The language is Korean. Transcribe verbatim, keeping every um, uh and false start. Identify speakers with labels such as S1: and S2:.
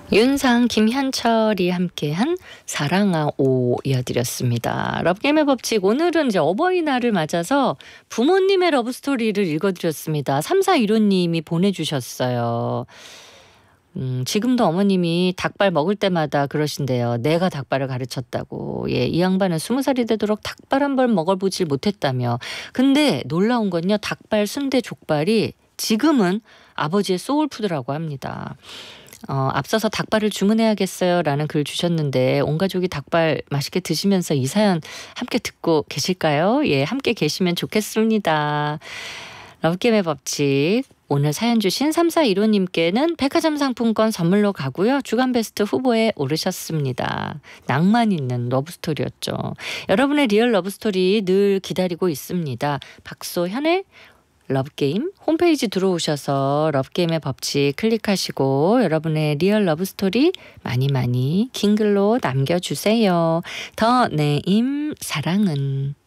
S1: 윤상, 김현철이 함께한 사랑아오 이어드렸습니다. 러브게임의 법칙, 오늘은 이제 어버이날을 맞아서 부모님의 러브스토리를 읽어드렸습니다. 삼사일오님이 보내주셨어요. 음, 지금도 어머님이 닭발 먹을 때마다 그러신대요. 내가 닭발을 가르쳤다고. 예, 이 양반은 스무 살이 되도록 닭발 한 번 먹어보질 못했다며. 근데 놀라운 건요, 닭발, 순대, 족발이 지금은 아버지의 소울푸드라고 합니다. 어, 앞서서 닭발을 주문해야겠어요 라는 글 주셨는데 온 가족이 닭발 맛있게 드시면서 이 사연 함께 듣고 계실까요? 예, 함께 계시면 좋겠습니다. 러브게임의 법칙, 오늘 사연 주신 삼사일오님께는 백화점 상품권 선물로 가고요. 주간베스트 후보에 오르셨습니다. 낭만 있는 러브스토리였죠. 여러분의 리얼 러브스토리 늘 기다리고 있습니다. 박소현의 러브게임 홈페이지 들어오셔서 러브게임의 법칙 클릭하시고 여러분의 리얼 러브스토리 많이 많이 긴 글로 남겨주세요. 더 내임 사랑은.